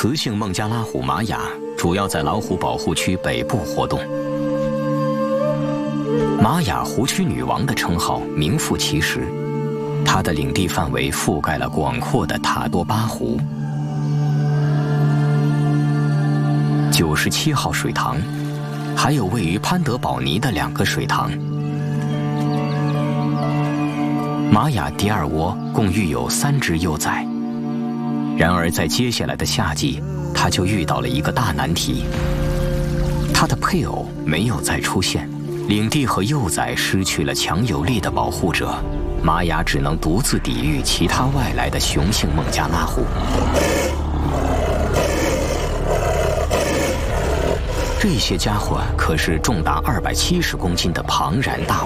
雌性孟加拉虎玛雅主要在老虎保护区北部活动。玛雅湖区女王的称号名副其实，她的领地范围覆盖了广阔的塔多巴湖。97号水塘，还有位于潘德保尼的2个水塘。玛雅第二窝共育有3只幼崽，然而在接下来的夏季，他就遇到了一个大难题。他的配偶没有再出现，领地和幼崽失去了强有力的保护者，玛雅只能独自抵御其他外来的雄性孟加拉虎。这些家伙可是重达270公斤的庞然大物。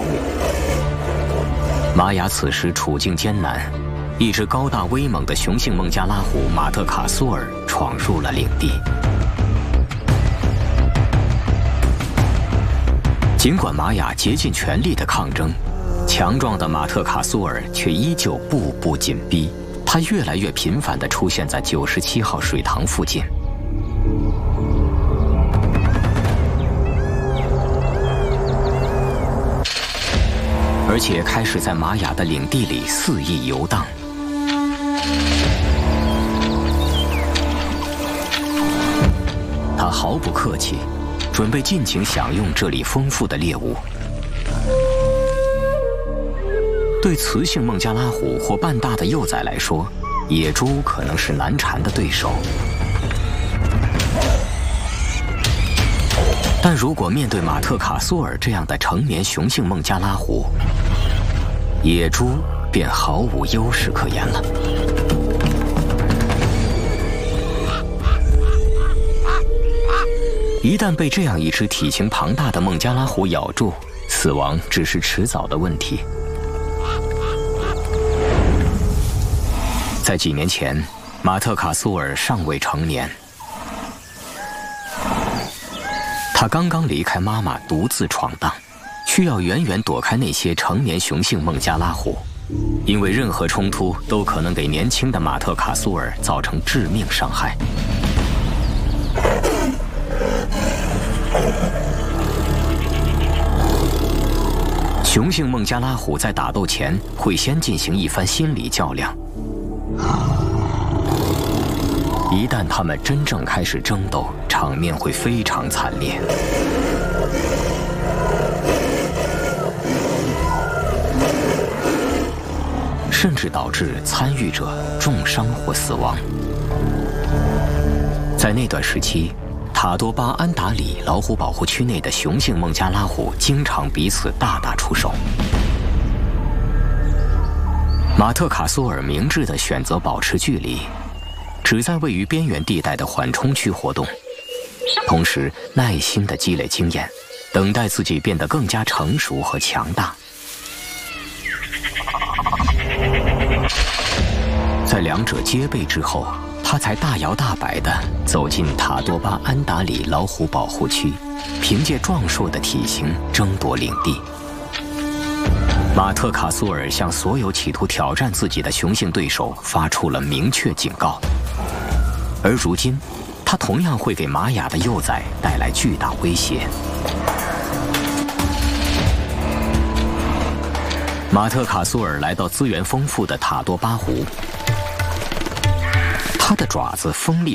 玛雅此时处境艰难，一只高大威猛的雄性孟加拉虎马特卡苏尔闯入了领地。尽管玛雅竭尽全力的抗争，强壮的马特卡苏尔却依旧步步紧逼，他越来越频繁地出现在97号水塘附近。而且开始在玛雅的领地里肆意游荡。他毫不客气，准备尽情享用这里丰富的猎物。对雌性孟加拉虎或半大的幼崽来说，野猪可能是难缠的对手。但如果面对马特卡苏尔这样的成年雄性孟加拉虎，野猪便毫无优势可言了。一旦被这样一只体型庞大的孟加拉虎咬住，死亡只是迟早的问题。在几年前，马特卡苏尔尚未成年，他刚刚离开妈妈，独自闯荡，需要远远躲开那些成年雄性孟加拉虎，因为任何冲突都可能给年轻的马特卡苏尔造成致命伤害。雄性孟加拉虎在打斗前会先进行一番心理较量，一旦他们真正开始争斗，场面会非常惨烈。甚至导致参与者重伤或死亡。在那段时期，塔多巴安达里老虎保护区内的雄性孟加拉虎经常彼此大打出手。马特卡苏尔明智地选择保持距离，只在位于边缘地带的缓冲区活动，同时耐心地积累经验，等待自己变得更加成熟和强大。在两者皆备之后，他才大摇大摆地走进塔多巴安达里老虎保护区，凭借壮硕的体型争夺领地。马特卡苏尔向所有企图挑战自己的雄性对手发出了明确警告，而如今，他同样会给玛雅的幼崽带来巨大威胁。马特卡苏尔来到资源丰富的塔多巴湖，他的爪子锋利